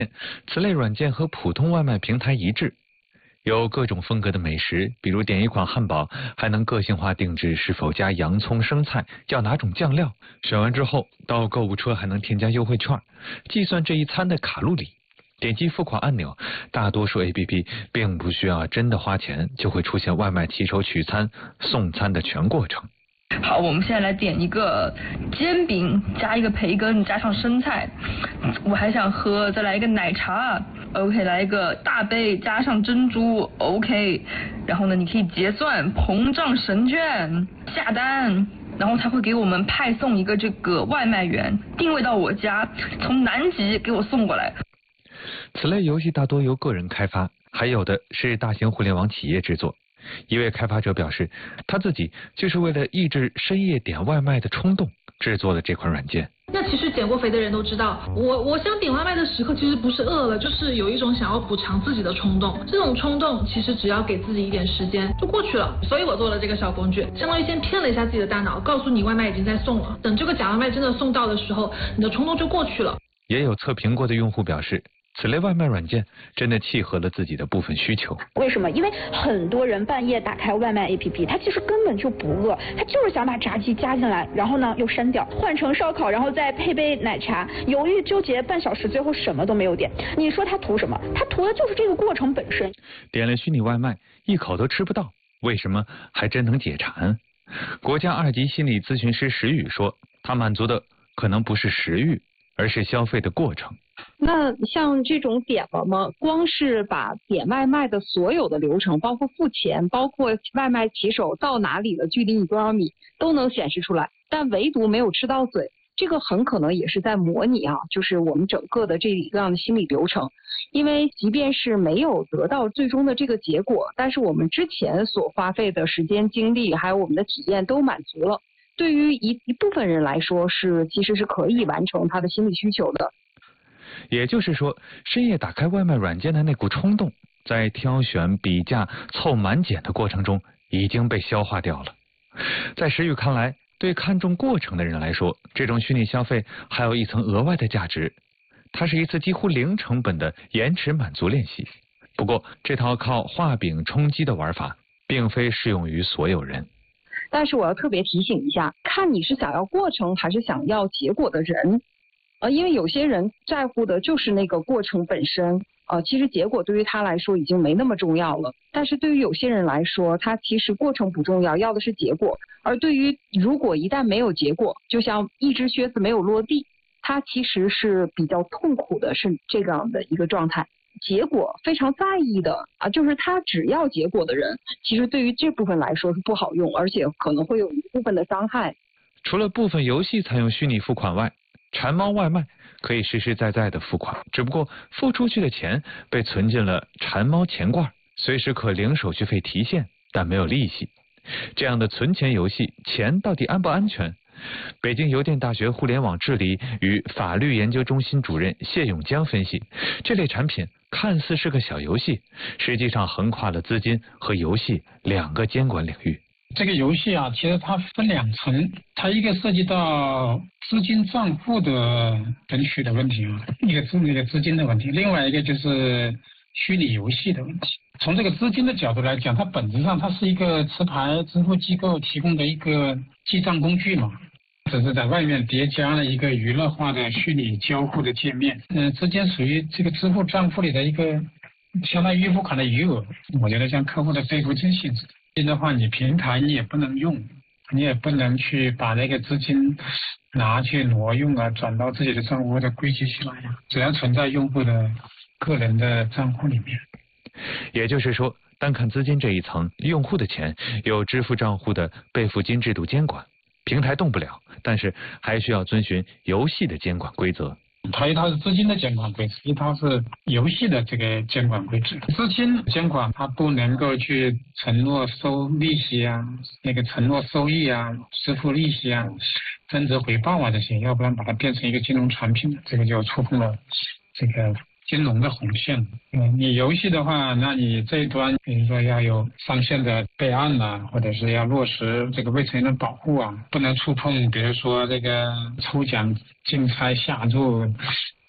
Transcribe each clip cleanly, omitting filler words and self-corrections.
此类软件和普通外卖平台一致，有各种风格的美食，比如点一款汉堡，还能个性化定制是否加洋葱、生菜，要哪种酱料。选完之后，到购物车还能添加优惠券，计算这一餐的卡路里。点击付款按钮，大多数 APP 并不需要真的花钱，就会出现外卖骑手取餐、送餐的全过程。 好，我们现在来点一个煎饼，加一个培根，加上生菜。我还想喝，再来一个奶茶。OK， 来一个大杯，加上珍珠。OK， 然后呢，你可以结算，膨胀神券，下单。然后他会给我们派送一个这个外卖员，定位到我家，从南极给我送过来。 此类游戏大多由个人开发，还有的是大型互联网企业制作。一位开发者表示，他自己就是为了抑制深夜点外卖的冲动，制作了这款软件。 那其实减过肥的人都知道，我想点外卖的时刻其实不是饿了，就是有一种想要补偿自己的冲动。这种冲动其实只要给自己一点时间就过去了。所以我做了这个小工具，相当于先骗了一下自己的大脑，告诉你外卖已经在送了。等这个假外卖真的送到的时候，你的冲动就过去了。 也有测评过的用户表示，此类外卖软件真的契合了自己的部分需求。 为什么？因为很多人半夜打开外卖 APP， 他其实根本就不饿，他就是想把炸鸡加进来，然后呢又删掉，换成烧烤，然后再配杯奶茶，犹豫纠结半小时，最后什么都没有点。你说他图什么？他图的就是这个过程本身。 点了虚拟外卖，一口都吃不到，为什么还真能解馋？国家2级心理咨询师石宇说，他满足的可能不是食欲，而是消费的过程。 那像这种点了吗？光是把点外卖的所有的流程，包括付钱，包括外卖骑手到哪里了，距离你多少米，都能显示出来，但唯独没有吃到嘴。这个很可能也是在模拟就是我们整个的这样的心理流程。因为即便是没有得到最终的这个结果，但是我们之前所花费的时间、精力，还有我们的体验都满足了。对于一部分人来说，其实是可以完成他的心理需求的。 也就是说，深夜打开外卖软件的那股冲动，在挑选、比价、凑满减的过程中已经被消化掉了。在石宇看来，对看重过程的人来说，这种虚拟消费还有一层额外的价值，它是一次几乎零成本的延迟满足练习。不过，这套靠画饼充饥的玩法，并非适用于所有人。 但是我要特别提醒一下，看你是想要过程还是想要结果的人。因为有些人在乎的就是那个过程本身，其实结果对于他来说已经没那么重要了。但是对于有些人来说，他其实过程不重要，要的是结果。而对于如果一旦没有结果，就像一只靴子没有落地，他其实是比较痛苦的，是这样的一个状态。结果非常在意的就是他只要结果的人，其实对于这部分来说是不好用，而且可能会有一部分的伤害。 除了部分游戏采用虚拟付款外，馋猫外卖可以实实在在的付款，只不过付出去的钱被存进了馋猫钱罐，随时可零手续费提现，但没有利息。这样的存钱游戏，钱到底安不安全？北京邮电大学互联网治理与法律研究中心主任谢永江分析，这类产品看似是个小游戏，实际上横跨了资金和游戏2个监管领域。 这个游戏其实它分2层，它一个涉及到资金账户的存取的问题一个是那个资金的问题，另外一个就是虚拟游戏的问题。从这个资金的角度来讲，它本质上它是一个持牌支付机构提供的一个记账工具嘛，只是在外面叠加了一个娱乐化的虚拟交互的界面。资金属于这个支付账户里的一个相当于预付款的余额，我觉得像客户的备付金性质。的话，你平台你也不能用，你也不能去把那个资金拿去挪用转到自己的账户或者归集起来只要存在用户的个人的账户里面。 也就是说，单看资金这一层，用户的钱有支付账户的备付金制度监管，平台动不了，但是还需要遵循游戏的监管规则。 它一套是资金的监管规则，一套是游戏的这个监管规则。资金监管它不能够去承诺收利息那个承诺收益支付利息增值回报这些，要不然把它变成一个金融产品，这个就触碰了这个金融的红线。你游戏的话，那你这一端比如说要有上线的备案或者是要落实这个未成年人保护不能触碰比如说这个抽奖竞猜下注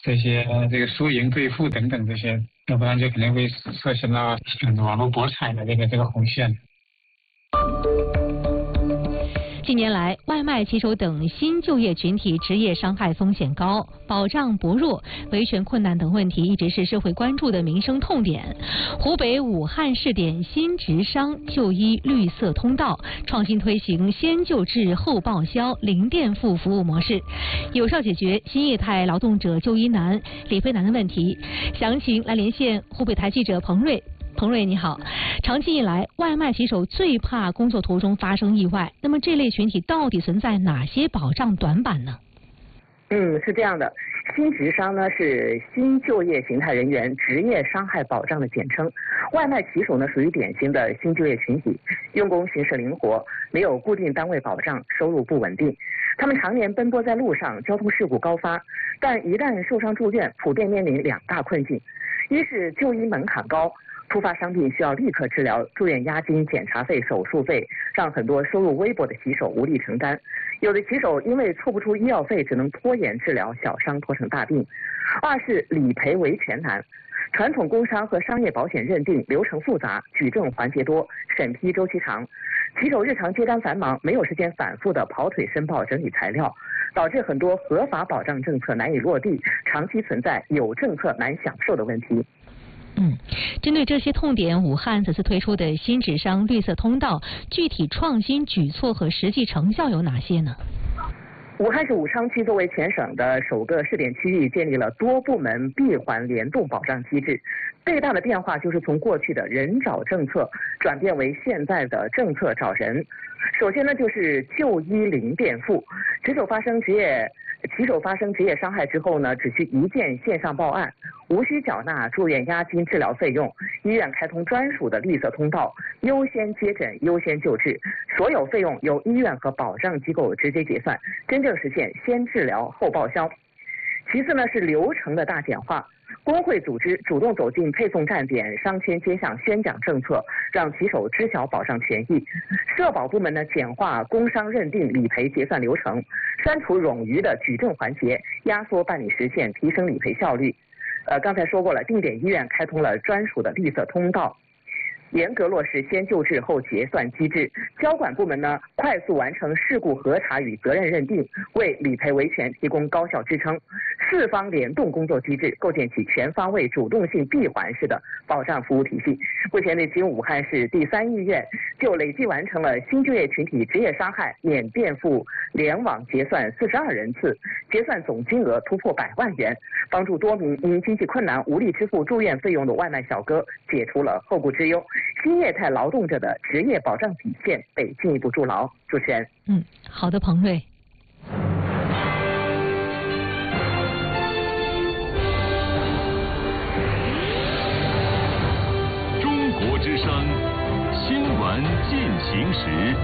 这个输赢兑付等等这些，要不然就可能会涉及到网络博彩的这个红线。 近年来，外卖骑手等新就业群体职业伤害风险高、保障薄弱、维权困难等问题一直是社会关注的民生痛点。湖北武汉试点新职伤就医绿色通道，创新推行先救治后报销零垫付服务模式，有效解决新业态劳动者就医难、理赔难的问题。详情来连线湖北台记者彭瑞。彭瑞你好，长期以来，外卖骑手最怕工作途中发生意外。那么这类群体到底存在哪些保障短板呢？ 是这样的，新职伤呢是新就业形态人员职业伤害保障的简称。外卖骑手呢属于典型的新就业群体，用工形式灵活，没有固定单位保障，收入不稳定。他们常年奔波在路上，交通事故高发，但一旦受伤住院，普遍面临两大困境：一是就医门槛高。突发伤病需要立刻治疗，住院押金、检查费、手术费让很多收入微薄的骑手无力承担。有的骑手因为凑不出医药费，只能拖延治疗，小伤拖成大病。二是理赔维权难，传统工伤和商业保险认定流程复杂，举证环节多，审批周期长，骑手日常接单繁忙，没有时间反复的跑腿申报、整理材料，导致很多合法保障政策难以落地，长期存在有政策难享受的问题。 针对这些痛点，武汉此次推出的新职伤绿色通道，具体创新举措和实际成效有哪些呢？ 武汉市武昌区作为全省的首个试点区域，建立了多部门闭环联动保障机制。最大的变化就是从过去的人找政策转变为现在的政策找人。首先呢，就是就医零垫付，骑手发生职业伤害之后呢，只需一键线上报案，无需缴纳住院押金、治疗费用。医院开通专属的绿色通道，优先接诊、优先救治，所有费用由医院和保障机构直接结算，真正实现先治疗后报销。其次呢，是流程的大简化。工会组织主动走进配送站点，商圈街巷宣讲政策，让骑手知晓保障权益。社保部门呢，简化工伤认定、理赔结算流程，删除冗余的举证环节，压缩办理时限，提升理赔效率。刚才说过了，定点医院开通了专属的绿色通道，严格落实先救治后结算机制。交管部门呢，快速完成事故核查与责任认定，为理赔维权提供高效支撑。四方联动工作机制，构建起全方位主动性闭环式的保障服务体系。目前北京武汉市第3医院就累计完成了新就业群体职业伤害免垫付联网结算42人次，结算总金额突破100万元，帮助多名因经济困难无力支付住院费用的外卖小哥解除了后顾之忧。新业态劳动者的职业保障底线被进一步筑牢。主持人， 好的，彭瑞。 中国之声新闻进行时。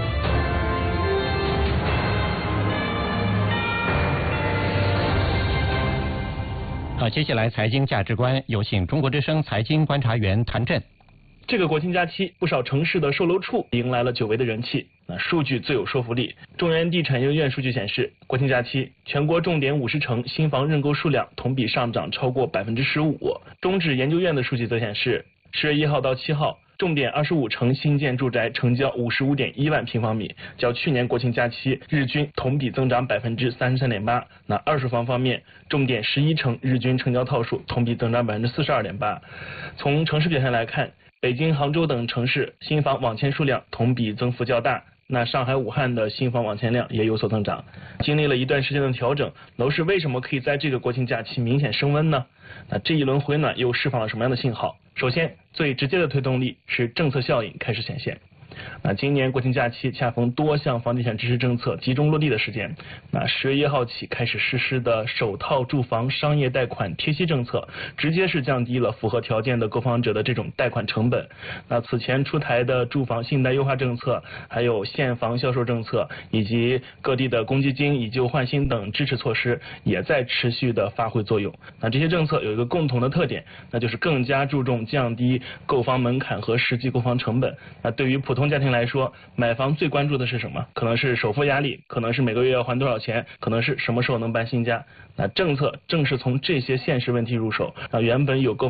好，接下来财经价值观，有请中国之声财经观察员谭震。 这个国庆假期，不少城市的售楼处迎来了久违的人气。数据最有说服力。中原地产研究院数据显示，国庆假期全国重点50城新房认购数量同比上涨超过15%。中指研究院的数据则显示，10月1号到7号，重点25城新建住宅成交55.1万平方米，较去年国庆假期日均同比增长33.8%。那二手房方面，重点11城日均成交套数同比增长42.8%。从城市表现来看，北京、杭州等城市新房网签数量同比增幅较大，那上海、武汉的新房网签量也有所增长。经历了一段时间的调整，楼市为什么可以在这个国庆假期明显升温呢？那这一轮回暖又释放了什么样的信号？首先，最直接的推动力是政策效应开始显现。那今年国庆假期恰逢多项房地产支持政策集中落地的时间。那10月1号起开始实施的首套住房商业贷款贴息政策，直接是降低了符合条件的购房者的这种贷款成本。那此前出台的住房信贷优化政策，还有现房销售政策，以及各地的公积金以旧换新等支持措施，也在持续的发挥作用。那这些政策有一个共同的特点，那就是更加注重降低购房门槛和实际购房成本。那对于普通家庭来说，买房最关注的是什么？可能是首付压力，可能是每个月要还多少钱，可能是什么时候能搬新家。那政策正是从这些现实问题入手，让原本有购